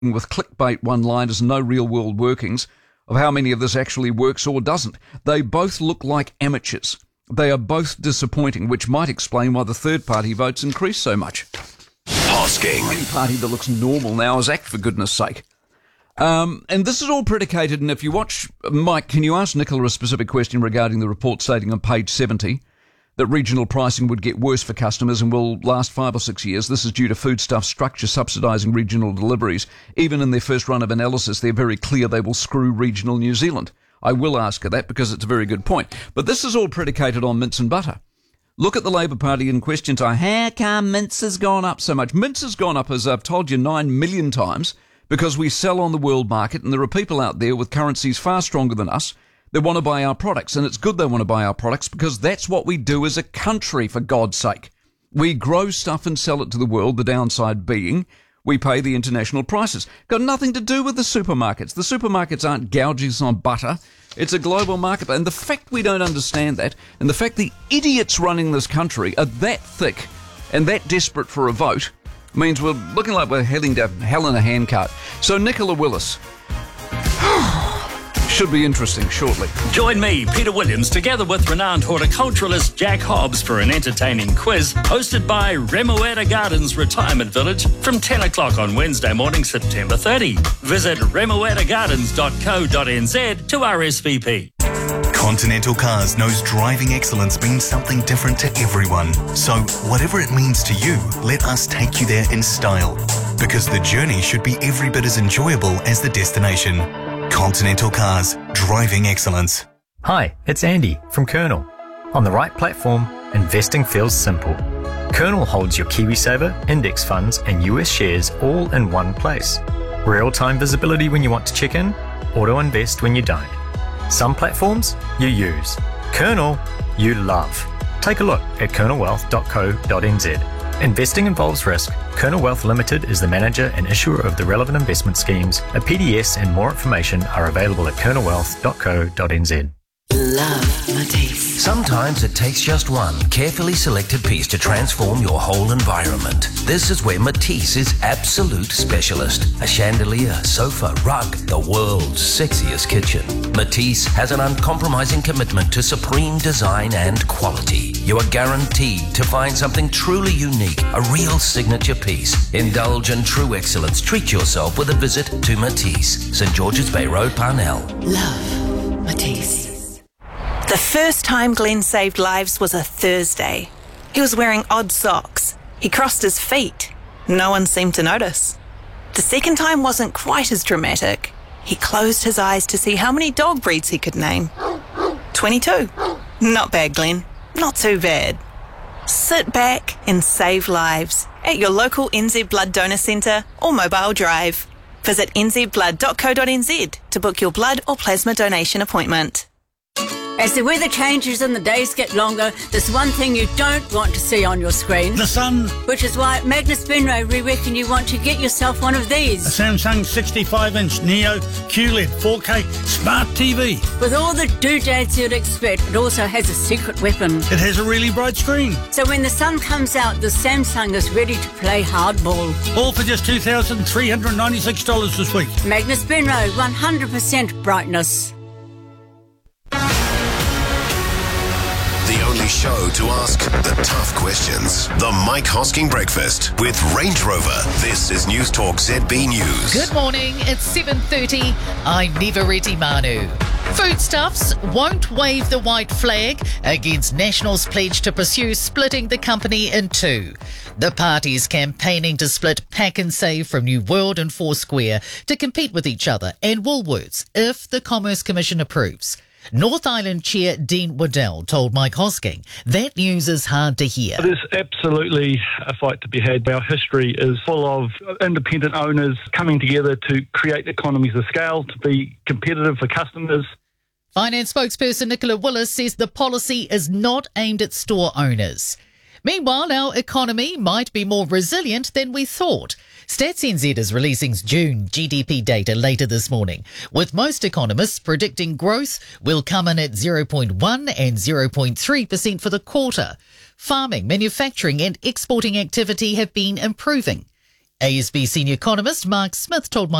with clickbait one-liners and no real-world workings of how many of this actually works or doesn't. They both look like amateurs. They are both disappointing, which might explain why the third-party votes increased so much. Hosking. Any party that looks normal now is ACT, for goodness sake. And this is all predicated, and if you watch, Mike, can you ask Nicola a specific question regarding the report stating on page 70 that regional pricing would get worse for customers and will last 5 or 6 years? This is due to foodstuff structure subsidising regional deliveries. Even in their first run of analysis, they're very clear they will screw regional New Zealand. I will ask her that because it's a very good point. But this is all predicated on mince and butter. Look at the Labour Party in question. How come mince has gone up so much? Mince has gone up, as I've told you 9 million times, because we sell on the world market, and there are people out there with currencies far stronger than us that want to buy our products, and it's good they want to buy our products because that's what we do as a country, for God's sake. We grow stuff and sell it to the world, the downside being we pay the international prices. Got nothing to do with the supermarkets. The supermarkets aren't gouging us on butter. It's a global market, and the fact we don't understand that, and the fact the idiots running this country are that thick and that desperate for a vote, means we're looking like we're heading to hell in a handcart. So Nicola Willis should be interesting shortly. Join me, Peter Williams, together with renowned horticulturalist Jack Hobbs for an entertaining quiz hosted by Remuera Gardens Retirement Village from 10 o'clock on Wednesday morning, September 30. Visit remueragardens.co.nz to RSVP. Continental Cars knows driving excellence means something different to everyone. So, whatever it means to you, let us take you there in style. Because the journey should be every bit as enjoyable as the destination. Continental Cars, driving excellence. Hi, it's Andy from Kernel. On the right platform, investing feels simple. Kernel holds your KiwiSaver, index funds and US shares all in one place. Real-time visibility when you want to check in, auto-invest when you don't. Some platforms you use. Kernel you love. Take a look at kernelwealth.co.nz. Investing involves risk. Kernel Wealth Limited is the manager and issuer of the relevant investment schemes. A PDS and more information are available at kernelwealth.co.nz. Love Matisse. Sometimes it takes just one carefully selected piece to transform your whole environment. This is where Matisse is absolute specialist. A chandelier, sofa, rug, the world's sexiest kitchen. Matisse has an uncompromising commitment to supreme design and quality. You are guaranteed to find something truly unique, a real signature piece. Indulge in true excellence. Treat yourself with a visit to Matisse, St George's Bay Road, Parnell. Love Matisse. The first time Glenn saved lives was a Thursday. He was wearing odd socks. He crossed his feet. No one seemed to notice. The second time wasn't quite as dramatic. He closed his eyes to see how many dog breeds he could name. 22. Not bad, Glenn. Not too bad. Sit back and save lives at your local NZ Blood Donor Centre or mobile drive. Visit nzblood.co.nz to book your blood or plasma donation appointment. As the weather changes and the days get longer, there's one thing you don't want to see on your screen. The sun. Which is why at Magnus Benray we reckon you want to get yourself one of these. A Samsung 65-inch Neo QLED 4K Smart TV. With all the doodads you'd expect, it also has a secret weapon. It has a really bright screen. So when the sun comes out, the Samsung is ready to play hardball. All for just $2,396 this week. Magnus Benray, 100% brightness. The only show to ask the tough questions. The Mike Hosking Breakfast with Range Rover. This is News Talk ZB News. Good morning, it's 7:30. I'm Nivareti Manu. Foodstuffs won't wave the white flag against National's pledge to pursue splitting the company in two. The party's campaigning to split Pack and Save from New World and Foursquare to compete with each other and Woolworths if the Commerce Commission approves. North Island Chair Dean Waddell told Mike Hosking that news is hard to hear. It is absolutely a fight to be had. Our history is full of independent owners coming together to create economies of scale, to be competitive for customers. Finance spokesperson Nicola Willis says the policy is not aimed at store owners. Meanwhile, our economy might be more resilient than we thought. Stats NZ is releasing June GDP data later this morning, with most economists predicting growth will come in at 0.1 and 0.3% for the quarter. Farming, manufacturing and exporting activity have been improving. ASB senior economist Mark Smith told